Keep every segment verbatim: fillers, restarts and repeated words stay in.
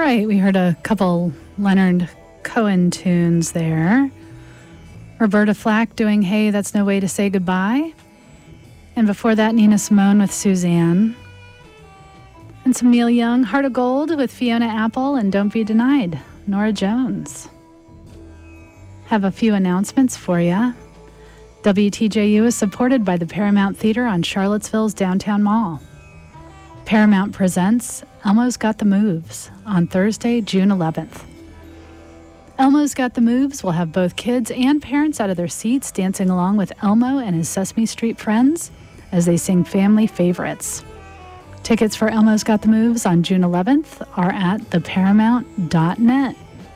right, we heard a couple Leonard Cohen tunes there. Roberta Flack doing Hey, That's No Way to Say Goodbye. And before that, Nina Simone with Suzanne. And some Neil Young, Heart of Gold with Fiona Apple, and Don't Be Denied, Norah Jones. Have a few announcements for you. W T J U is supported by the Paramount Theater on Charlottesville's downtown mall. Paramount presents Elmo's Got the Moves on Thursday, June eleventh. Elmo's Got the Moves will have both kids and parents out of their seats dancing along with Elmo and his Sesame Street friends as they sing family favorites. Tickets for Elmo's Got the Moves on June eleventh are at the paramount dot net.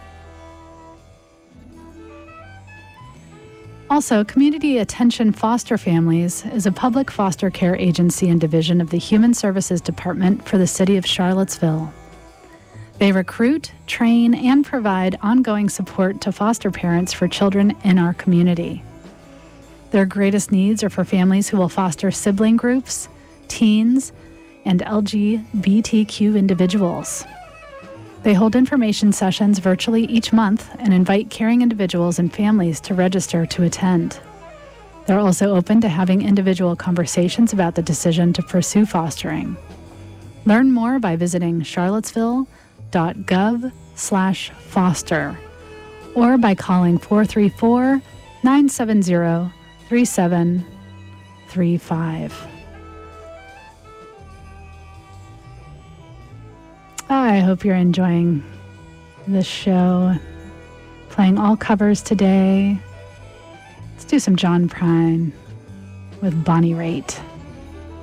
Also, Community Attention Foster Families is a public foster care agency and division of the Human Services Department for the City of Charlottesville. They recruit, train, and provide ongoing support to foster parents for children in our community. Their greatest needs are for families who will foster sibling groups, teens, and L G B T Q individuals. They hold information sessions virtually each month and invite caring individuals and families to register to attend. They're also open to having individual conversations about the decision to pursue fostering. Learn more by visiting charlottesville.gov slash foster or by calling four three four, nine seven zero, three seven three five. I hope you're enjoying this show. Playing all covers today. Let's do some John Prine with Bonnie Raitt.